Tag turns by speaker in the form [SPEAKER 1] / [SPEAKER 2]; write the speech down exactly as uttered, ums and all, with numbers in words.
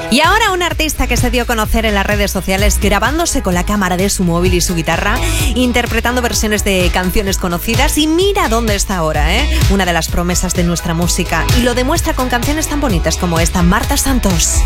[SPEAKER 1] Y ahora un artista que se dio a conocer en las redes sociales grabándose con la cámara de su móvil y su guitarra, interpretando versiones de canciones conocidas, y mira dónde está ahora, ¿eh? Una de las promesas de nuestra música, y lo demuestra con canciones tan bonitas como esta, Marta Santos.